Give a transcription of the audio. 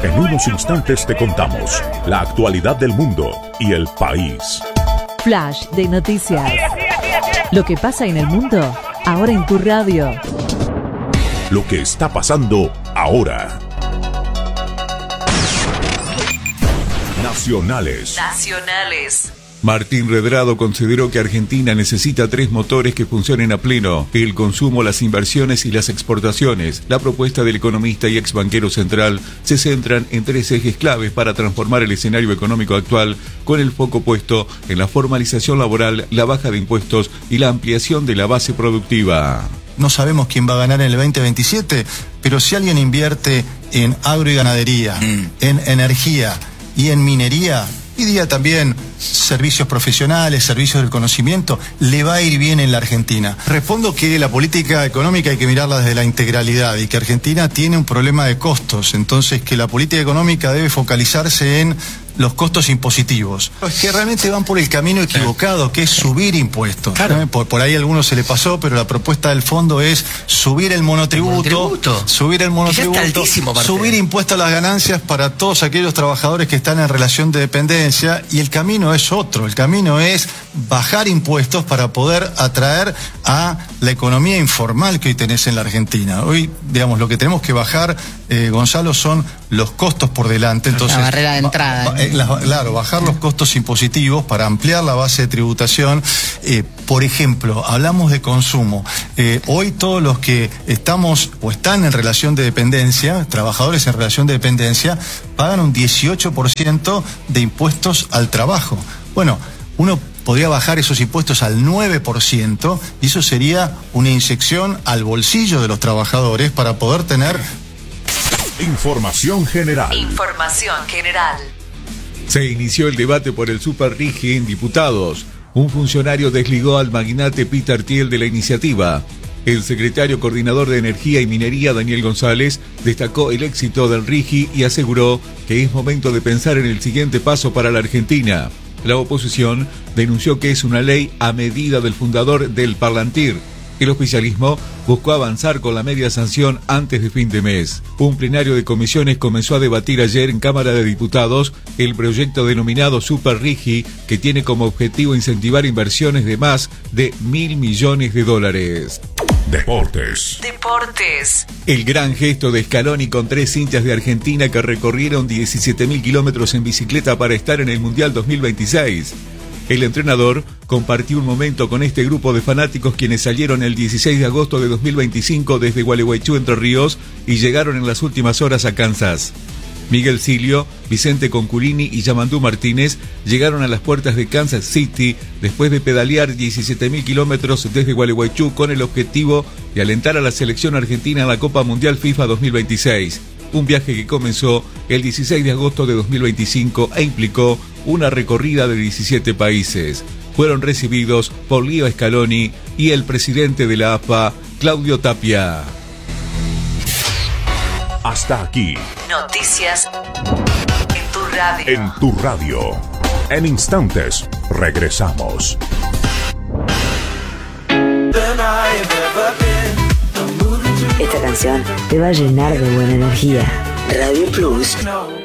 En unos instantes te contamos la actualidad del mundo y el país. Flash de noticias. Lo que pasa en el mundo, ahora en tu radio. Lo que está pasando ahora. Nacionales. Martín Redrado consideró que Argentina necesita 3 motores que funcionen a pleno: el consumo, las inversiones y las exportaciones. La propuesta del economista y ex banquero central se centran en 3 ejes claves para transformar el escenario económico actual, con el foco puesto en la formalización laboral, la baja de impuestos y la ampliación de la base productiva. No sabemos quién va a ganar en el 2027, pero si alguien invierte en agro y ganadería, en energía y en minería, y diría también servicios profesionales, servicios del conocimiento, le va a ir bien en la Argentina. Respondo que la política económica hay que mirarla desde la integralidad y que Argentina tiene un problema de costos, entonces que la política económica debe focalizarse en los costos impositivos. Es que realmente van por el camino equivocado, que es subir impuestos. Claro. Por ahí a algunos se le pasó, pero la propuesta del fondo es subir el monotributo, subir impuestos a las ganancias para todos aquellos trabajadores que están en relación de dependencia, y el camino es otro. El camino es bajar impuestos para poder atraer a la economía informal que hoy tenés en la Argentina. Hoy, digamos, lo que tenemos que bajar, Gonzalo, son los costos por delante. Entonces, la barrera de entrada. Claro, bajar los costos impositivos para ampliar la base de tributación. Por ejemplo, hablamos de consumo. Hoy todos los que estamos o están en relación de dependencia, trabajadores en relación de dependencia, pagan un 18% de impuestos al trabajo. Bueno, uno podría bajar esos impuestos al 9%, y eso sería una inyección al bolsillo de los trabajadores para poder tener... Información general. Se inició el debate por el Superrigi en diputados. Un funcionario desligó al magnate Peter Thiel de la iniciativa. El secretario coordinador de Energía y Minería, Daniel González, destacó el éxito del Rigi y aseguró que es momento de pensar en el siguiente paso para la Argentina. La oposición denunció que es una ley a medida del fundador del Parlantir. El oficialismo buscó avanzar con la media sanción antes de fin de mes. Un plenario de comisiones comenzó a debatir ayer en Cámara de Diputados el proyecto denominado Superrigi, que tiene como objetivo incentivar inversiones de más de $1.000 millones. Deportes. El gran gesto de Scaloni con 3 hinchas de Argentina que recorrieron 17.000 kilómetros en bicicleta para estar en el Mundial 2026. El entrenador compartió un momento con este grupo de fanáticos, quienes salieron el 16 de agosto de 2025 desde Gualeguaychú, Entre Ríos, y llegaron en las últimas horas a Kansas. Miguel Silio, Vicente Conculini y Yamandú Martínez llegaron a las puertas de Kansas City después de pedalear 17.000 kilómetros desde Gualeguaychú con el objetivo de alentar a la selección argentina en la Copa Mundial FIFA 2026. Un viaje que comenzó el 16 de agosto de 2025 e implicó una recorrida de 17 países. Fueron recibidos por Leo Scaloni y el presidente de la AFA, Claudio Tapia. Hasta aquí. Noticias en tu radio. En tu radio. En instantes, regresamos. Esta canción te va a llenar de buena energía. Radio Plus